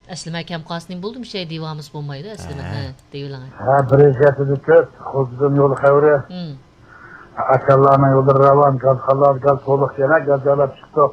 Aslima kam qasning bo'ldim şey devamiz bo'lmaydi aslida. Ha, deyulan. Ha, birinchisi ko'p, xuddim yo'l xavri. Akallarni yo'lda ravan, gazxalar, gaz to'liq yana gazalab chiqdik.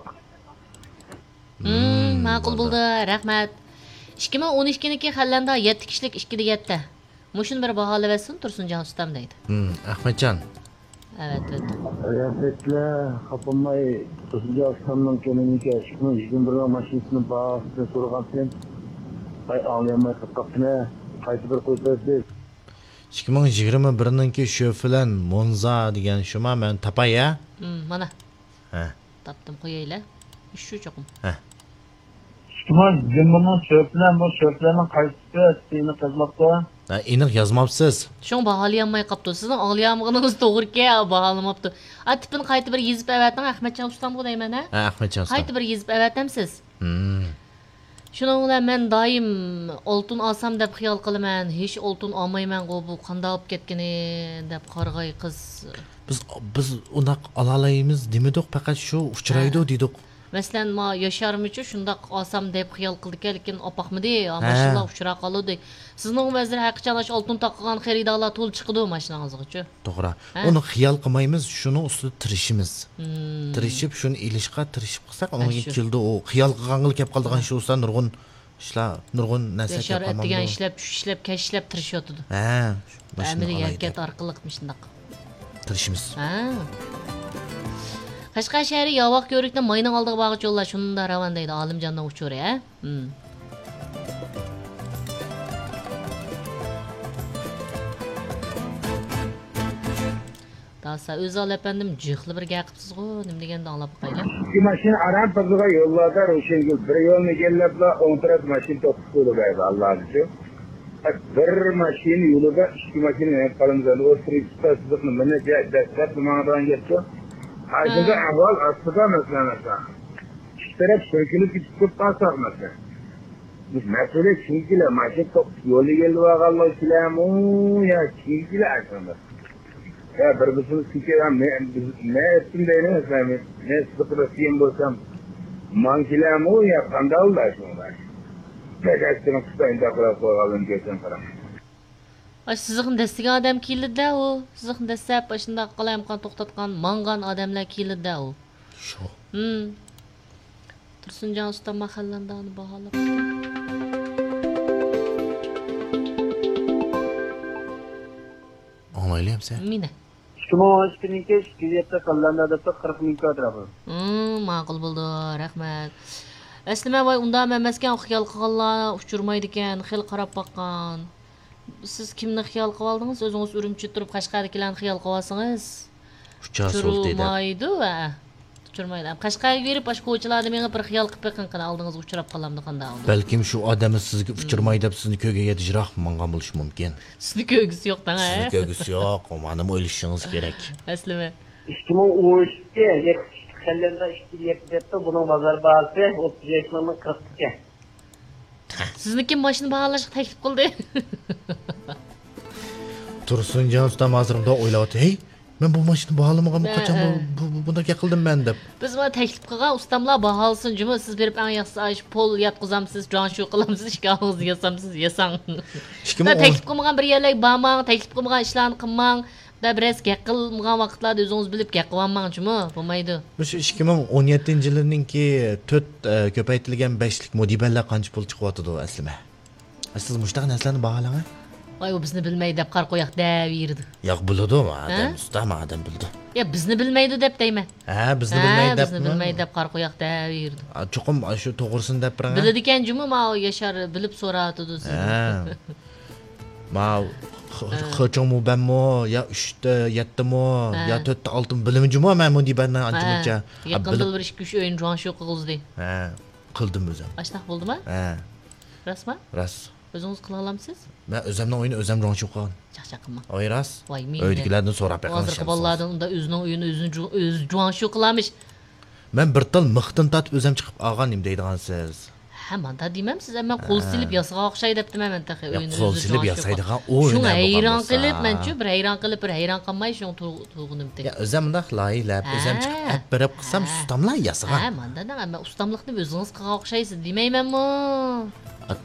Ma'qul bo'ldi, rahmat. 2012niki xallanda 7 kishilik 2 7. Mushun bir baholab etsin Tursunjon ustam deydi. Ahmadjon. Evet. Riyasatlar, xapamay, Tursunjon ustamning keliniga 2021 mashinasini bahasini so'ragansen. Ay ağlayamay qatqaqtına, qaysi bir qo'yib 2021ninki shu filan Monza degan shuma men tapay ya? Mana. Ha. Tapdim qo'yaylar. Shu cho'qim. Ha. Shuma jimning so'plan bu so'plarning qaysisi seni qizmoqda? Ha, aniq yozmabsiz. Shun baholayolmay qopti. Sizning og'layamig'ingiz to'g'ri-ku, baholamabdi. A tipini qayta bir yezib avating Ahmadjon ustam bu deyman ha? Ha, Ahmadjon ustam. Qayta bir yezib avatamsiz. Şunun bilan men doim oltin olsam deb xiyol qilaman. Hech oltin olmayman-ku, bu qanday olib ketgini deb qarg'ay qiz. Biz unaq olalaymiz demidik, faqat shu uchraydi dedik. Masalan, ma Yosharmichi shundoq olsam deb xiyol qildik, lekin opaqmidi, mashallah uchra qoldi. Sizning vazir haqiqatan oltin taqqigan xaridorlar to'l chiqdi mashinangizgacha. To'g'ri. Uni xiyol qilmaymiz, shuni ustida tirishimiz. Tirishib, shuni ilishqa tirishib qilsak, unga keldi o xiyol qilganlar kelib qoldigan shu usta nurg'un ishlar, nurg'un narsa Yashar etgan ishlab, kashlab tirishyotdi. Ha, mashina harakat orqali shundoq tirishimiz. Ha. Qashqar shahri yovoq ko'rikni mayning oldiga bag'ich yo'llar shunda ravan deydi Olimjondan uchur ya. Dasa o'z olapandim jihli bir gapsiz-ku, nima deganda anglab qo'ylar. İki mashina aram pazarga yo'llarda Ro'shengul bir yo'lni egallabla 10 taraf mashina topib qo'yiladi Alloh uchun. Bir mashina yo'lida ikki mashina qolindi. O tirikchilikni mana dastlab nimadan getdi? Aslında avval aslında mesela iki taraf sökülüp gidip kalsak biz mesele çizgiler maçı top yolu geldi vallahi kilamu ya çizgiler aslında ya bir bizim fikirden ne ettim de ne mesela ne sıkıntısıyım bolsam man kilamu ya kandal da şunlar pekastını kıstayın da koyalım geçen para. Sizin destiga adam keldi-da u. Sizin destab başında qalayamqan to'xtatgan, mangan odamlar keldi-da u. Shu. Tursunjon usta mahallandani baholab. Anglayapsan? Mina. 2012 kiyetda qallanda deb 40 ming atrofi. Ma'qul bo'ldi, rahmat. Aslima voy undan emaskan xiyol qilganlar uchurmaydi ekan, xil qarab baqqan. Siz kimni xiyol qilib oldingiz? O'zingiz Urumchi turib Qashqardagilarni xiyol qilib olsangiz. Uchasol dedi. Uchurmaydi va uchurmaydi. Qashqarga berib boshqa ko'chalarda menga bir xiyol qilib beqin qana oldingiz uchrab qolamdi qanday oldi. Balkim shu odamni sizga uchurmaydi deb sizni ko'gaga dijroq mangan bo'lishi mumkin. Sizni ko'gisi yo'q-da, ha? Sizni ko'gisi yo'q, meni o'ylashingiz kerak. Aslima. 2013'te xallanda 2 bunun bozor bahası 37 ming 40 ekan. Sizniki mashina baholashga taklif qildi. Tursunjon ustam hozirda o'ylayapti. Hey, men bu mashina baholamagan qachon bunday qildim men deb. Biz mana taklif qilgan ustamlar baholsin, juma siz berib eng yaxshi pol yatqizamsiz, jon shu qilamsiz, ishkog'ingizni yasamsiz, yasang. Taklif qilmagan bir yerlar bormang, taklif qilmagan ishlarni qilmang. Da biraz qilmagan vaqtlarda o'zingiz bilib qilolmangchi-mi? Bo'lmaydi. Bu 2017-yilninki 4 ko'paytirilgan 5lik modiballar qancha pul chiqyapti aslida? Siz mushtaq narsalarni baholang. Voy, u bizni bilmaydi deb qar qo'yaq deb yurdi. Yo'q, biladi, adam ustama adam bildi. Ya bizni bilmaydi deb deyman. Ha, bizni bilmaydi deb. Bizni bilmaydi deb qar qo'yaq deb yurdi. Cho'qim shu to'g'risini deb birang. Biladi ekan-jumi, ma Yashar bilib so'radi sizni. Ha. Ma Xo'jammu benmi ya 3ta 7mi ya 4ta 6 bilimjimi men modibalni ancha-muncha yaqinda bir 2-3 o'yin jon shu qildi. Ha, qildim o'zim. Ashtaq bo'ldimi? Ha. Rasmi? Ras. O'zingiz qila olamsiz? Men o'zimning o'yini o'zim jon shu qilgan. Chaqchaq qilma. Voy ras. Voy men. O'ydigilardan so'rab beqilishim. Hozir bolalardan unda o'zining o'yini o'zi jon shu qilamish. Men bir til mixtin tatib o'zim chiqib olganim deydigansiz. Ha, manda demam, siz men qo'l silib yasaga o'xshaydi debman men taxi o'yini. Qo'l silib yasaydigan o'yin. Shuni hayron qilib, men-chi bir hayron qilib, bir hayron qilmay shuni to'g'inib Ya o'zimda xiloylab, o'zim chiqib ap berib qilsam ustamlar yasagan. Ha, manda men ustamlikni o'zingiz qilgan o'xshaysiz demaymanmi?